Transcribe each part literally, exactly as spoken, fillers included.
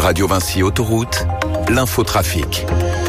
Radio Vinci Autoroute, l'infotrafic.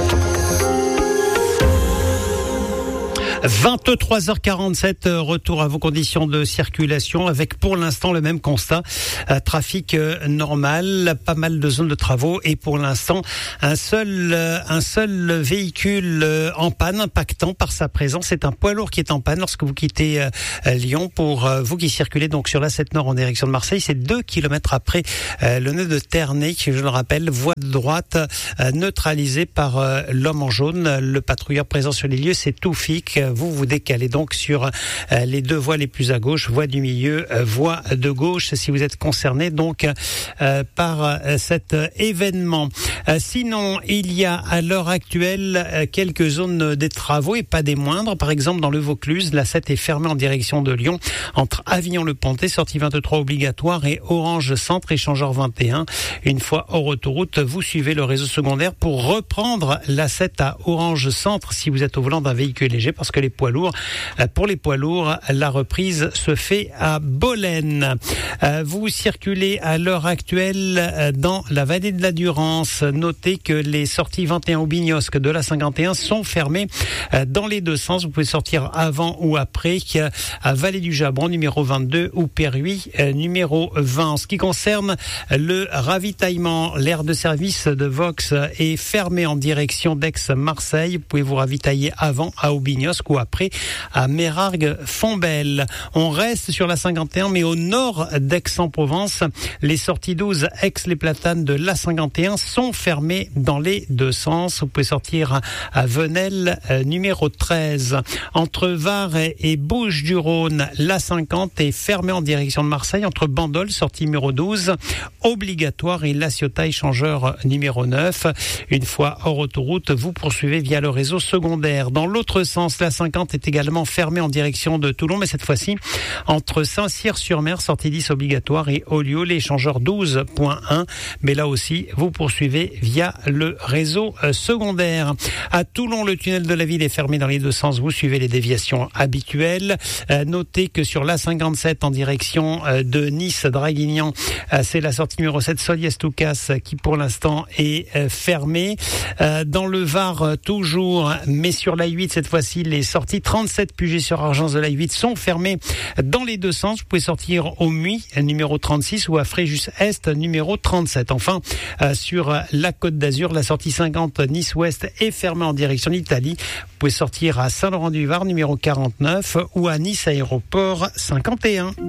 vingt-trois heures quarante-sept, retour à vos conditions de circulation avec pour l'instant le même constat. Euh, trafic euh, normal, pas mal de zones de travaux et pour l'instant un seul euh, un seul véhicule euh, en panne, impactant par sa présence. C'est un poids lourd qui est en panne lorsque vous quittez euh, Lyon. Pour euh, vous qui circulez donc sur l'A sept Nord en direction de Marseille, c'est deux kilomètres après euh, le nœud de Ternay, je le rappelle, voie de droite euh, neutralisée par euh, l'homme en jaune. Le patrouilleur présent sur les lieux, c'est Toufik. Vous vous décalez donc sur euh, les deux voies les plus à gauche, voie du milieu, euh, voie de gauche, si vous êtes concerné donc euh, par euh, cet euh, événement. Euh, sinon, il y a à l'heure actuelle euh, quelques zones des travaux et pas des moindres. Par exemple, dans le Vaucluse, l'A sept est fermée en direction de Lyon entre Avignon-le-Pontet, sortie vingt-trois obligatoire, et Orange Centre, échangeur vingt et un. Une fois hors autoroute, vous suivez le réseau secondaire pour reprendre l'A sept à Orange Centre si vous êtes au volant d'un véhicule léger, parce que les poids lourds, pour les poids lourds, la reprise se fait à Bolène. Vous circulez à l'heure actuelle dans la vallée de la Durance. Notez que les sorties vingt et un Aubignosc de la cinquante et un sont fermées dans les deux sens. Vous pouvez sortir avant ou après à Vallée du Jabron numéro vingt-deux ou Perruy numéro vingt. En ce qui concerne le ravitaillement, l'aire de service de Vox est fermée en direction d'Aix-Marseille. Vous pouvez vous ravitailler avant à Aubignosc ou après à Mérargues-Fontbelle. On reste sur la cinquante et un, mais au nord d'Aix-en-Provence. Les sorties douze Aix-les-Platanes de l'A cinquante et un sont fermées dans les deux sens. Vous pouvez sortir à Venelle, euh, numéro treize. Entre Var et Bouches-du-Rhône, l'A cinquante est fermée en direction de Marseille. Entre Bandol, sortie numéro douze, obligatoire, et La Ciotat, échangeur numéro neuf. Une fois hors autoroute, vous poursuivez via le réseau secondaire. Dans l'autre sens, la cinquante est également fermée en direction de Toulon, mais cette fois-ci entre Saint-Cyr-sur-Mer, sortie dix obligatoire, et Ollioules, l'échangeur douze point un. Mais là aussi, vous poursuivez via le réseau secondaire. À Toulon, le tunnel de la ville est fermé dans les deux sens. Vous suivez les déviations habituelles. Euh, notez que sur l'A cinquante-sept en direction euh, de Nice-Draguignan, euh, c'est la sortie numéro sept Soliès-Toucas qui pour l'instant est euh, fermée. Euh, dans le Var, euh, toujours, mais sur l'A huit cette fois-ci, les sorties trente-sept Puget-sur-Argens de l'A huit sont fermées dans les deux sens. Vous pouvez sortir au Muy, numéro trente-six, ou à Fréjus-Est, numéro trente-sept. Enfin, euh, sur la Côte d'Azur, la sortie cinquante Nice-Ouest est fermée en direction d'Italie. Vous pouvez sortir à Saint-Laurent-du-Var, numéro quarante-neuf, ou à Nice Aéroport cinquante et un.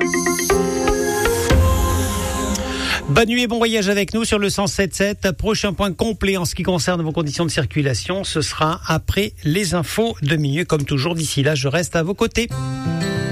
Bonne nuit et bon voyage avec nous sur le cent sept sept. Prochain point complet en ce qui concerne vos conditions de circulation, ce sera après les infos de minuit. Comme toujours, d'ici là, je reste à vos côtés.